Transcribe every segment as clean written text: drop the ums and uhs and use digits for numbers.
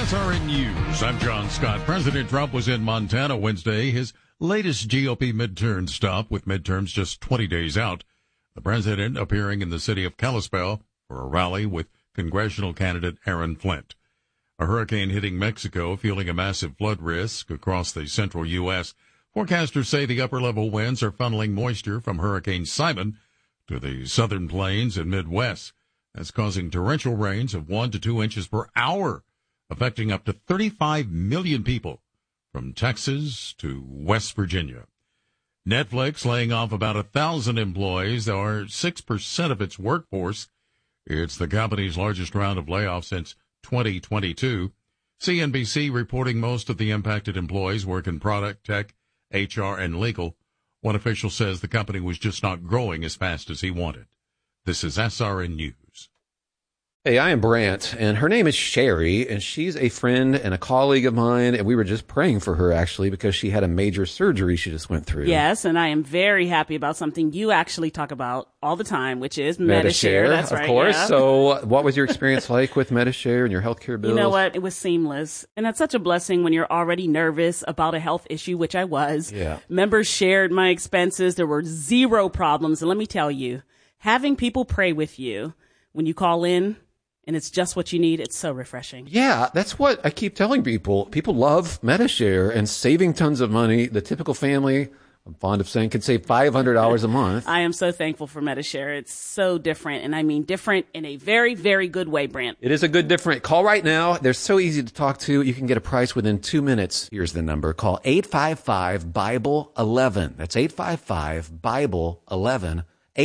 SRN News. I'm John Scott. President Trump was in Montana Wednesday, his latest GOP midterm stop, with midterms just 20 days out. The president appearing in the city of Kalispell for a rally with congressional candidate Aaron Flint. A hurricane hitting Mexico, fueling a massive flood risk across the central U.S. Forecasters say the upper-level winds are funneling moisture from Hurricane Simon to the southern plains and Midwest. That's causing torrential rains of 1 to 2 inches per hour, affecting up to 35 million people from Texas to West Virginia. Netflix laying off about 1,000 employees, or 6% of its workforce. It's the company's largest round of layoffs since 2022. CNBC reporting most of the impacted employees work in product, tech, HR, and legal. One official says the company was just not growing as fast as he wanted. This is SRN News. Hey, I am Brant, and her name is Sherry, and she's a friend and a colleague of mine, and we were just praying for her, actually, because she had a major surgery she just went through. Yes, and I am very happy about something you actually talk about all the time, which is Medi-Share. That's right, of course. Yeah. So what was your experience like with Medi-Share and your healthcare bills? You know what? It was seamless, and that's such a blessing when you're already nervous about a health issue, which I was. Yeah. Members shared my expenses. There were zero problems, and let me tell you, having people pray with you when you call in, and it's just what you need, it's so refreshing. Yeah, that's what I keep telling people. People love Medi-Share and saving tons of money. The typical family, I'm fond of saying, can save $500 a month. I am so thankful for Medi-Share. It's so different, and I mean different in a very, very good way, Brant. It is a good different. Call right now. They're so easy to talk to. You can get a price within 2 minutes. Here's the number. Call 855-BIBLE-11. That's 855-BIBLE-11.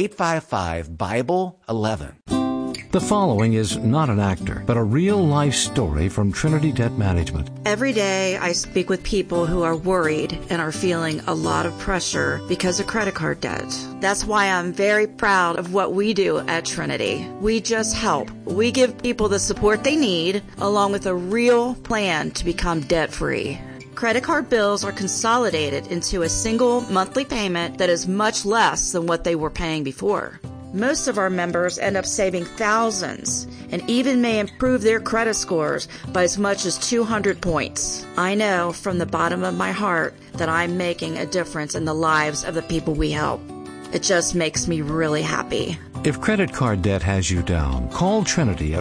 855-BIBLE-11. The following is not an actor, but a real-life story from Trinity Debt Management. Every day I speak with people who are worried and are feeling a lot of pressure because of credit card debt. That's why I'm very proud of what we do at Trinity. We just help. We give people the support they need, along with a real plan to become debt-free. Credit card bills are consolidated into a single monthly payment that is much less than what they were paying before. Most of our members end up saving thousands and even may improve their credit scores by as much as 200 points. I know from the bottom of my heart that I'm making a difference in the lives of the people we help. It just makes me really happy. If credit card debt has you down, call Trinity at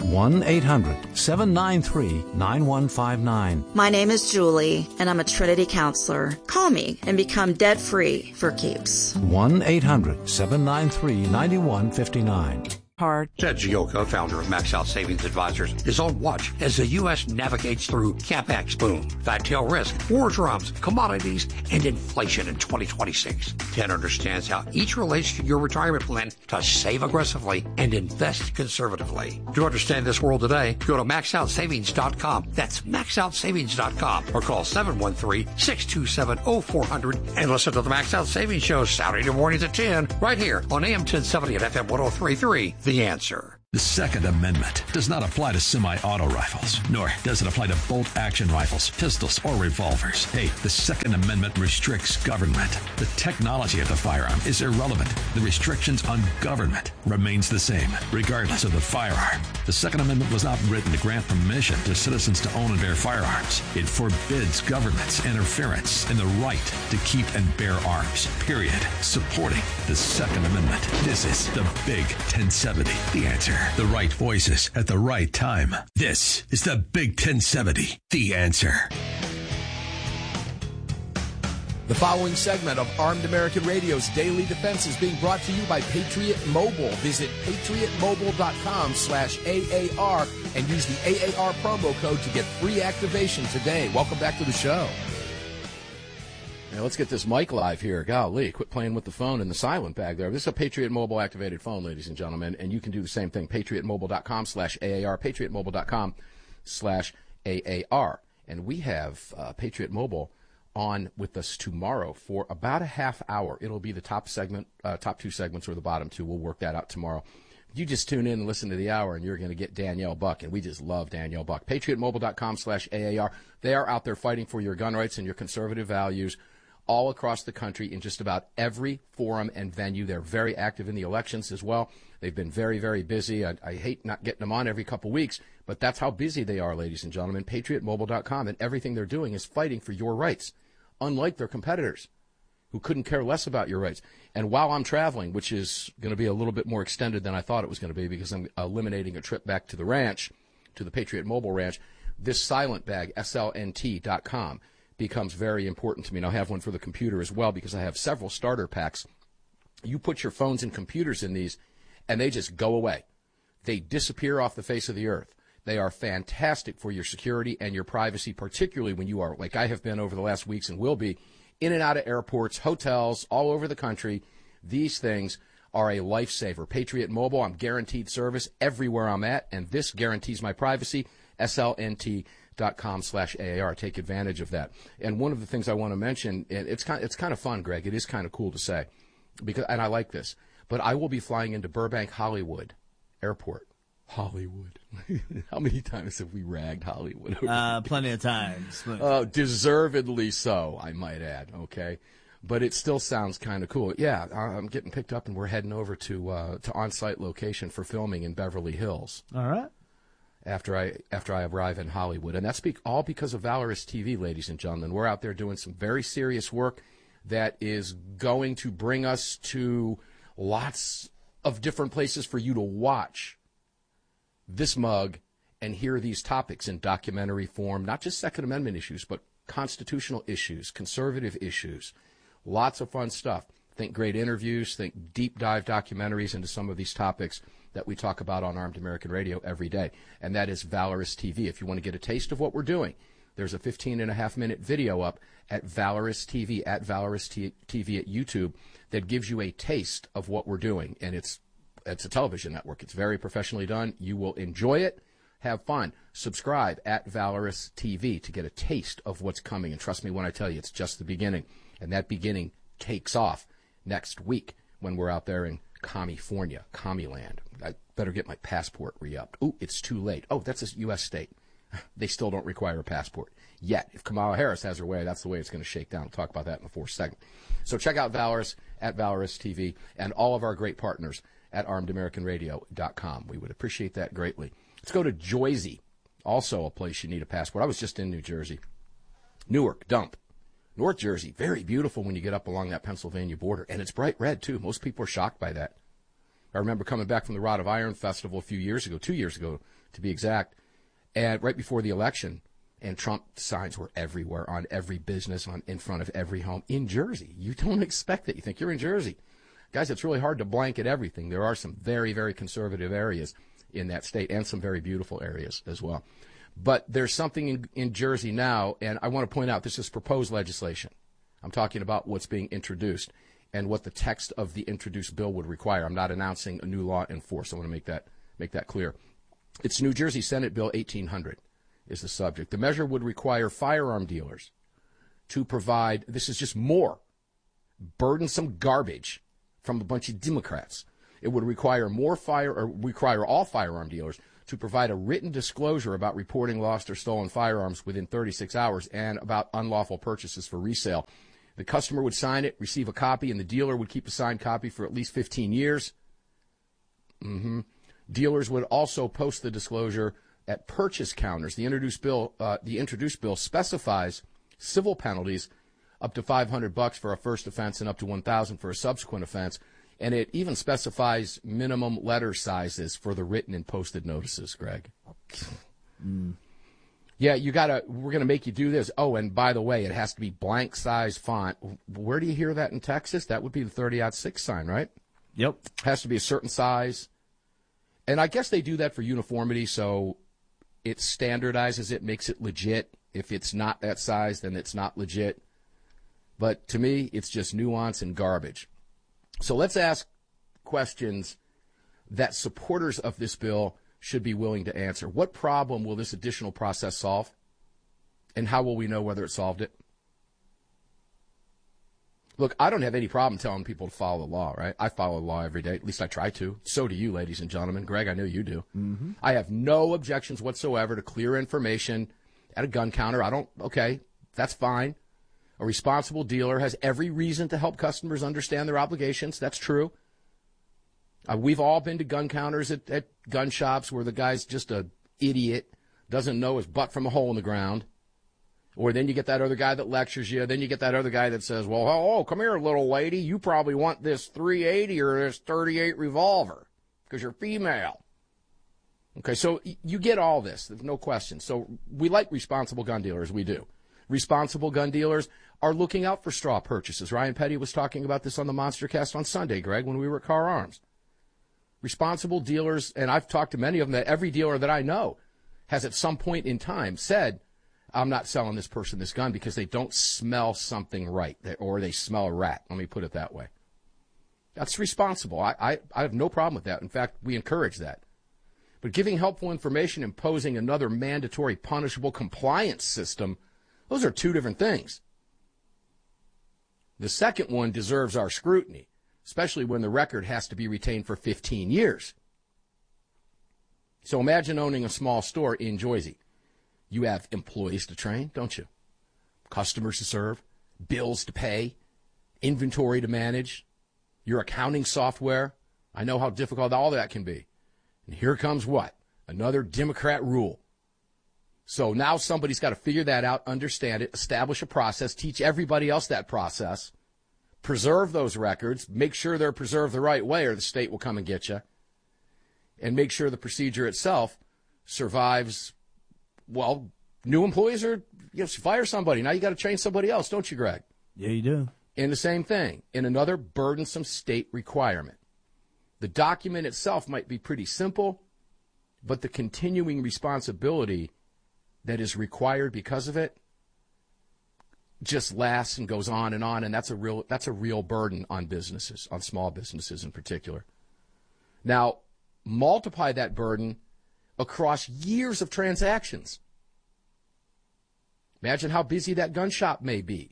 1-800-793-9159. My name is Julie, and I'm a Trinity counselor. Call me and become debt-free for keeps. 1-800-793-9159. Ted Gioka, founder of Max Out Savings Advisors, is on watch as the U.S. navigates through CapEx boom, fat tail risk, war drums, commodities, and inflation in 2026. Ted understands how each relates to your retirement plan to save aggressively and invest conservatively. To understand this world today, go to MaxOutSavings.com. That's MaxOutSavings.com or call 713-627-0400 and listen to the Max Out Savings Show Saturday mornings at 10 right here on AM 1070 and FM 103.3. The Answer. The Second Amendment does not apply to semi-auto rifles, nor does it apply to bolt-action rifles, pistols, or revolvers. Hey, the Second Amendment restricts government. The technology of the firearm is irrelevant. The restrictions on government remains the same, regardless of the firearm. The Second Amendment was not written to grant permission to citizens to own and bear firearms. It forbids government's interference in the right to keep and bear arms, period. Supporting the Second Amendment. This is the Big 1070, The Answer. The right voices at the right time. This is the Big 1070, The Answer. The following segment of Armed American Radio's Daily Defense is being brought to you by Patriot Mobile. Visit patriotmobile.com/AAR and use the AAR promo code to get free activation today. Welcome back to the show. Now let's get this mic live here. Golly, quit playing with the phone in the silent bag there. This is a Patriot Mobile activated phone, ladies and gentlemen, and you can do the same thing. PatriotMobile.com/AAR, PatriotMobile.com/AAR. And we have Patriot Mobile on with us tomorrow for about a half hour. It'll be the top two segments, or the bottom two. We'll work that out tomorrow. You just tune in and listen to the hour, and you're going to get Danielle Buck, and we just love Danielle Buck. PatriotMobile.com/AAR. They are out there fighting for your gun rights and your conservative values all across the country in just about every forum and venue. They're very active in the elections as well. They've been very, very busy. I hate not getting them on every couple weeks, But that's how busy they are, ladies and gentlemen. PatriotMobile.com, and everything they're doing is fighting for your rights, unlike their competitors who couldn't care less about your rights. And while I'm traveling, which is going to be a little bit more extended than I thought it was going to be because I'm eliminating a trip back to the ranch, to the Patriot Mobile Ranch, this silent bag, slnt.com, becomes very important to me. And I'll have one for the computer as well because I have several starter packs. You put your phones and computers in these, and they just go away. They disappear off the face of the earth. They are fantastic for your security and your privacy, particularly when you are, like I have been over the last weeks and will be, in and out of airports, hotels, all over the country. These things are a lifesaver. Patriot Mobile, I'm guaranteed service everywhere I'm at, and this guarantees my privacy. slnt.com/AAR. Take advantage of that. And one of the things I want to mention, and it's kind of fun, Greg. It is kind of cool to say, and I like this. But I will be flying into Burbank Hollywood Airport. Hollywood. How many times have we ragged Hollywood? Plenty of times. Deservedly so, I might add. Okay. But it still sounds kind of cool. Yeah, I'm getting picked up, and we're heading over to on-site location for filming in Beverly Hills. All right. After I arrive in Hollywood, and that's all because of Valorous TV, ladies and gentlemen. We're out there doing some very serious work that is going to bring us to lots of different places for you to watch this mug and hear these topics in documentary form, not just Second Amendment issues, but constitutional issues, conservative issues. Lots of fun stuff. Think great interviews, think deep dive documentaries into some of these topics that we talk about on Armed American Radio every day. And that is Valorous TV. If you want to get a taste of what we're doing, there's a 15.5-minute video up at Valorous TV, at Valorous TV at YouTube, that gives you a taste of what we're doing. And it's a television network. It's very professionally done. You will enjoy it. Have fun. Subscribe at Valorous TV to get a taste of what's coming. And trust me when I tell you, it's just the beginning. And that beginning takes off next week when we're out there in California, Commieland. I better get my passport re-upped. Ooh, it's too late. Oh, that's a U.S. state. They still don't require a passport yet. If Kamala Harris has her way, that's the way it's going to shake down. We'll talk about that in the fourth segment. So check out Valorous at Valorous TV and all of our great partners at ArmedAmericanRadio.com. We would appreciate that greatly. Let's go to Jersey, also a place you need a passport. I was just in New Jersey. Newark, Dump. North Jersey, very beautiful when you get up along that Pennsylvania border. And it's bright red, too. Most people are shocked by that. I remember coming back from the Rod of Iron Festival a few years ago, 2 years ago to be exact, and right before the election, and Trump signs were everywhere, on every business, in front of every home in Jersey. You don't expect it. You think you're in Jersey. Guys, it's really hard to blanket everything. There are some very, very conservative areas in that state and some very beautiful areas as well. But there's something in Jersey now, and I want to point out this is proposed legislation. I'm talking about what's being introduced and what the text of the introduced bill would require. I'm not announcing a new law in force. I want to make that clear. It's New Jersey Senate Bill 1800 is the subject. The measure would require firearm dealers to provide, this is just more burdensome garbage from a bunch of Democrats. It would require require all firearm dealers to provide a written disclosure about reporting lost or stolen firearms within 36 hours and about unlawful purchases for resale. The customer would sign it, receive a copy, and the dealer would keep a signed copy for at least 15 years. Dealers would also post the disclosure at purchase counters. The introduced bill specifies civil penalties up to $500 for a first offense and up to $1,000 for a subsequent offense. And it even specifies minimum letter sizes for the written and posted notices, Greg. Yeah, we're going to make you do this. Oh, and by the way, it has to be blank size font. Where do you hear that in Texas? That would be the 30-06 sign, right? Yep. Has to be a certain size. And I guess they do that for uniformity, so it standardizes it, makes it legit. If it's not that size, then it's not legit. But to me, it's just nuance and garbage. So let's ask questions that supporters of this bill should be willing to answer. What problem will this additional process solve? And how will we know whether it solved it? Look, I don't have any problem telling people to follow the law, right? I follow the law every day. At least I try to. So do you, ladies and gentlemen. Greg, I know you do. Mm-hmm. I have no objections whatsoever to clear information at a gun counter. Okay, that's fine. A responsible dealer has every reason to help customers understand their obligations. That's true. We've all been to gun counters at gun shops where the guy's just a idiot, doesn't know his butt from a hole in the ground. Or then you get that other guy that lectures you. Then you get that other guy that says, well, oh, come here, little lady. You probably want this .380 or this .38 revolver because you're female. Okay, so you get all this. There's no question. So we like responsible gun dealers. We do. Responsible gun dealers are looking out for straw purchases. Ryan Petty was talking about this on the Monstercast on Sunday, Greg, when we were at Car Arms. Responsible dealers, and I've talked to many of them, that every dealer that I know has at some point in time said, I'm not selling this person this gun because they don't smell something right, or they smell a rat. Let me put it that way. That's responsible. I have no problem with that. In fact, we encourage that. But giving helpful information, imposing another mandatory punishable compliance system, those are two different things. The second one deserves our scrutiny, especially when the record has to be retained for 15 years. So imagine owning a small store in Jersey. You have employees to train, don't you? Customers to serve, bills to pay, inventory to manage, your accounting software. I know how difficult all that can be. And here comes what? Another Democrat rule. So now somebody's got to figure that out, understand it, establish a process, teach everybody else that process, preserve those records, make sure they're preserved the right way or the state will come and get you, and make sure the procedure itself survives. Well, new employees are, fire somebody. Now you got to train somebody else, don't you, Greg? Yeah, you do. And the same thing, in another burdensome state requirement. The document itself might be pretty simple, but the continuing responsibility that is required because of it just lasts and goes on, and that's a real burden on businesses, on small businesses in particular. Now, multiply that burden across years of transactions. Imagine how busy that gun shop may be.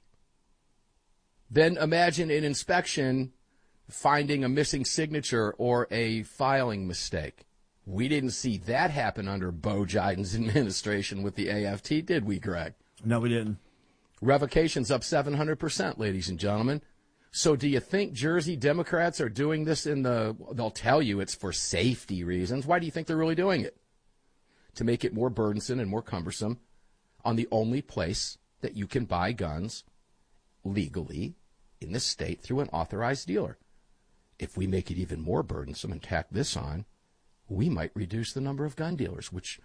Then imagine an inspection finding a missing signature or a filing mistake. We didn't see that happen under Bo Jiden's administration with the AFT, did we, Greg? No, we didn't. Revocation's up 700%, ladies and gentlemen. So do you think Jersey Democrats are doing this they'll tell you it's for safety reasons. Why do you think they're really doing it? To make it more burdensome and more cumbersome on the only place that you can buy guns legally in the state through an authorized dealer. If we make it even more burdensome and tack this on, we might reduce the number of gun dealers, which,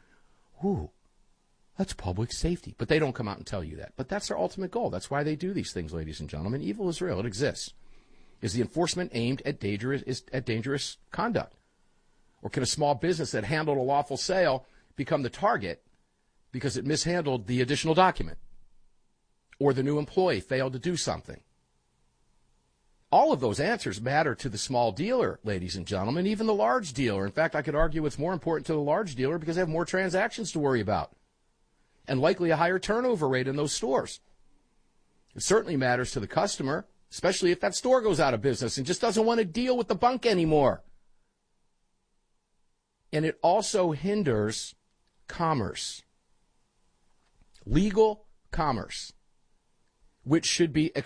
that's public safety. But they don't come out and tell you that. But that's their ultimate goal. That's why they do these things, ladies and gentlemen. Evil is real. It exists. Is the enforcement aimed at dangerous conduct? Or can a small business that handled a lawful sale become the target because it mishandled the additional document? Or the new employee failed to do something? All of those answers matter to the small dealer, ladies and gentlemen, even the large dealer. In fact, I could argue it's more important to the large dealer because they have more transactions to worry about and likely a higher turnover rate in those stores. It certainly matters to the customer, especially if that store goes out of business and just doesn't want to deal with the bunk anymore. And it also hinders commerce, legal commerce, which should be